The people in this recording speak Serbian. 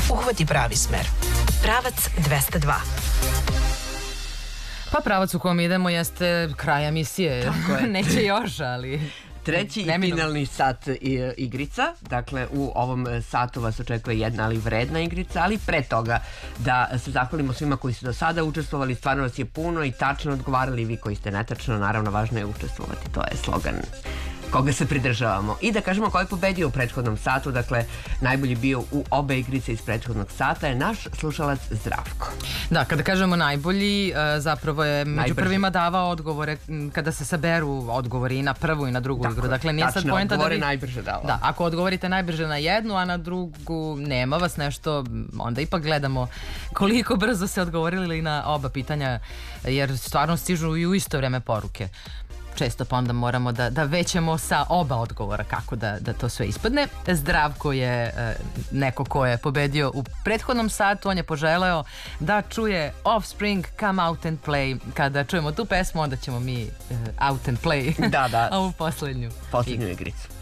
Uhvati pravi smer. Pravac 202. Pa pravac u kom idemo jeste kraj emisije. Neće još, ali... Treći i finalni sat igrica. Dakle, u ovom satu vas očekuje jedna, ali vredna igrica, ali pre toga da se zahvalimo svima koji su do sada učestvovali. Stvarno vas je puno i tačno odgovarali. Vi koji ste netačno, naravno, važno je učestvovati. To je slogan koga se pridržavamo. I da kažemo ko je pobedio u prethodnom satu, dakle, najbolji bio u obe igrice iz prethodnog sata je naš slušalac Zdravko. Da, kada kažemo najbolji, zapravo je među prvima davao odgovore kada se saberu odgovori i na prvu i na drugu igru. Dakle, nije sad poenta da vi... najbrže davao. Da, ako odgovorite najbrže na jednu, a na drugu nema vas nešto, onda ipak gledamo koliko brzo se odgovorili na oba pitanja, jer stvarno stižu i u isto vreme poruke. Često pa onda moramo da većemo sa oba odgovora kako da to sve ispadne. Zdravko je neko ko je pobedio u prethodnom satu. On je poželeo da čuje Offspring Come Out and Play. Kada čujemo tu pesmu, onda ćemo mi out and play. Da. Ovu poslednju igricu.